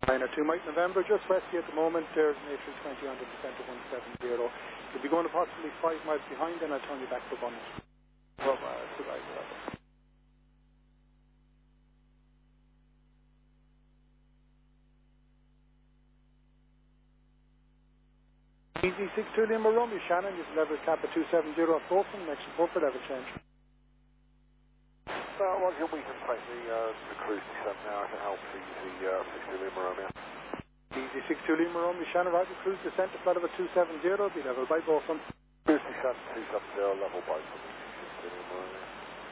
902 Mike November, just west of you at the moment. There's an A320 on the descent of 170. You'll be going approximately 5 miles behind, and I'll turn you back to Bunny. Well, that's right. Easy 62 Lima Romeo, Shannon, you level cap at 270 off Golfing, next report for level change. Roger, we can take the cruise descent now. I can help Easy 62 Lima Romeo. Easy 62 Lima Romeo, Shannon, Roger, cruise descent to flight of 270, be level by Golfing. Cruise descent 270, level by Golfing. 62 Lima Romeo.